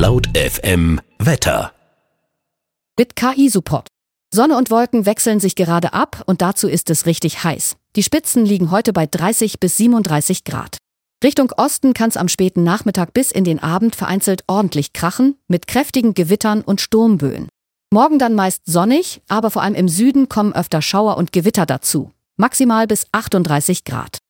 Laut FM Wetter. Mit KI-Support. Sonne und Wolken wechseln sich gerade ab und dazu ist es richtig heiß. Die Spitzen liegen heute bei 30 bis 37 Grad. Richtung Osten kann es am späten Nachmittag bis in den Abend vereinzelt ordentlich krachen, mit kräftigen Gewittern und Sturmböen. Morgen dann meist sonnig, aber vor allem im Süden kommen öfter Schauer und Gewitter dazu. Maximal bis 38 Grad.